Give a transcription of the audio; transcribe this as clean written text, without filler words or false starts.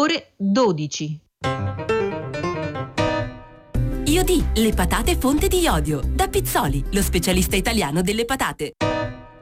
ore 12. Iodì, le patate fonte di iodio. Da Pizzoli, lo specialista italiano delle patate.